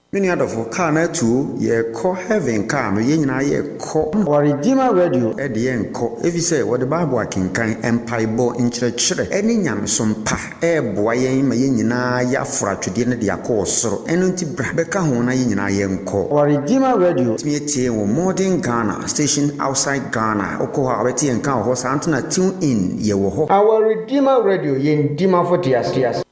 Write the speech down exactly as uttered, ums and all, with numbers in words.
Many other for car na two ye call heaven car no ye nyina ye call our Redeemer Radio e de ye nko efi say what the Bible akenkan empaibo nkyerɛkyerɛ eni nyamesom pa e boa ye ma ye nyina ya fra twede ne de akɔ osoro eno nti bra beka ho na ye nyina ye nko our Redeemer Radio me tie wo modern Ghana station outside Ghana okɔ ha beti enka ho sa antena tune in ye wo ho our Redeemer Radio ye ndima for dias dias